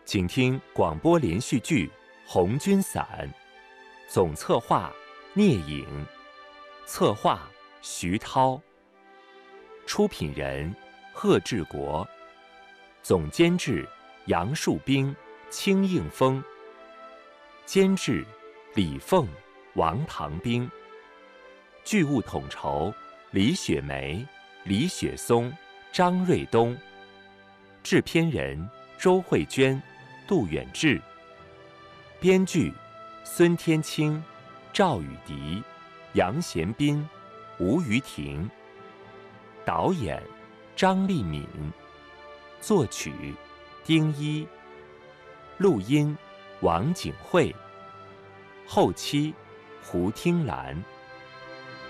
请听广播连续剧《红军伞》，总策划聂颖，策划徐涛，出品人贺志国，总监制杨树兵、清应峰，监制李凤、王唐兵，剧务统筹李雪梅、李雪松、张瑞东，制片人周慧娟、杜远志，编剧孙天清、赵雨迪、杨贤斌、吴于婷，导演张丽敏，作曲丁一，录音王景慧，后期胡听兰。